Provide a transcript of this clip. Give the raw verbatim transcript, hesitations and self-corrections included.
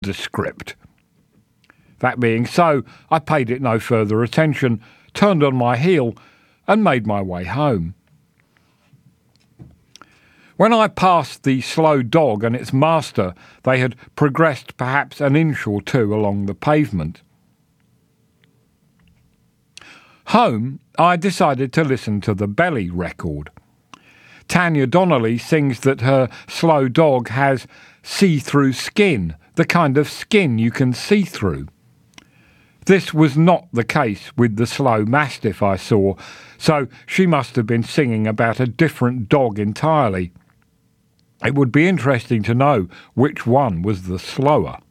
nondescript. That being so, I paid it no further attention, turned on my heel, and made my way home. When I passed the slow dog and its master, they had progressed perhaps an inch or two along the pavement. Home, I decided to listen to the Belly record. Tanya Donnelly sings that her slow dog has see-through skin, the kind of skin you can see through. This was not the case with the slow mastiff I saw, so she must have been singing about a different dog entirely. It would be interesting to know which one was the slower.